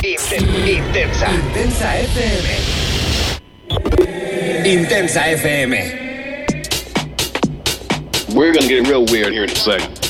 Intensa. Intensa FM. Intensa FM. We're gonna get real weird here in a second.